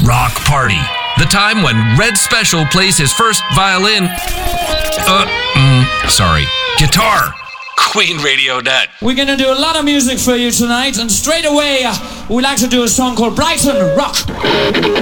Rock Party. The time when Red Special plays his first guitar. QueenRadio.net. We're going to do a lot of music for you tonight, and straight away, we like to do a song called Brighton Rock.